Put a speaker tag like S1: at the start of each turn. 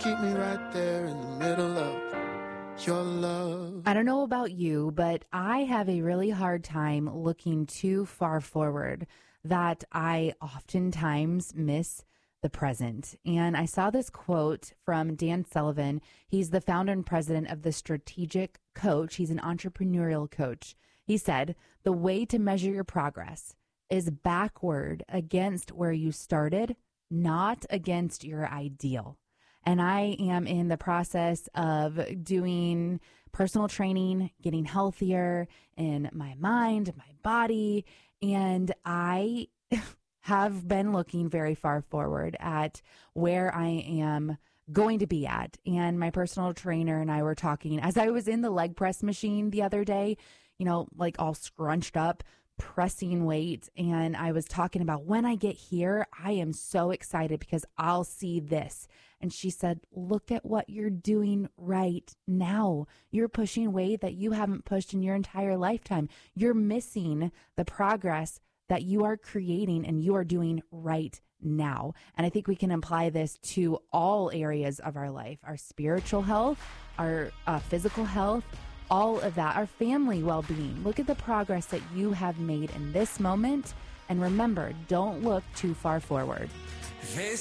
S1: keep me right there in the middle of your love.
S2: I don't know about you, but I have a really hard time looking too far forward, that I oftentimes miss the present. And I saw this quote from Dan Sullivan. He's the founder and president of The Strategic Coach. He's an entrepreneurial coach. He said, the way to measure your progress is backward against where you started, not against your ideal. And I am in the process of doing personal training, getting healthier in my mind, my body, and I have been looking very far forward at where I am going to be at. And my personal trainer and I were talking as I was in the leg press machine the other day, you know, like all scrunched up, pressing weight. And I was talking about when I get here, I am so excited because I'll see this. And she said, look at what you're doing right now. You're pushing weight that you haven't pushed in your entire lifetime. You're missing the progress that you are creating and you are doing right now. And I think we can apply this to all areas of our life, our spiritual health, our physical health, all of that, our family well-being. Look at the progress that you have made in this moment. And remember, don't look too far forward.
S3: They